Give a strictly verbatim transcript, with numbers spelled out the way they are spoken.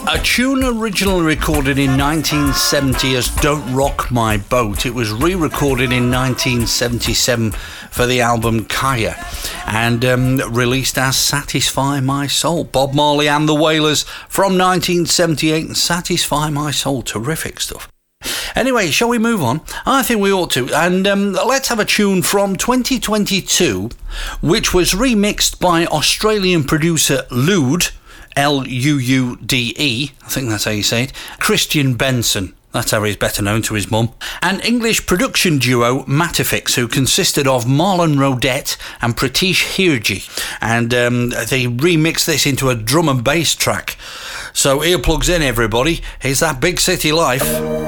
A tune originally recorded in nineteen seventy as Don't Rock My Boat. It was re-recorded in nineteen seventy-seven for the album Kaya and um, released as Satisfy My Soul. Bob Marley and the Wailers from nineteen seventy-eight and Satisfy My Soul. Terrific stuff. Anyway, shall we move on? I think we ought to. And um, let's have a tune from twenty twenty-two, which was remixed by Australian producer Lude, L U U D E, I think that's how you say it, Christian Benson. That's how he's better known to his mum. An English production duo, Matafix, who consisted of Marlon Rodette and Pratish Hirji. And um, they remixed this into a drum and bass track. So earplugs in, everybody. Here's that Big City Life.